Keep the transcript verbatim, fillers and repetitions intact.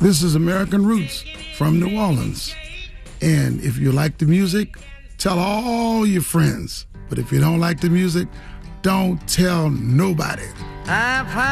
This is American Roots from New Orleans. And if you like the music, tell all your friends. But if you don't like the music, don't tell nobody.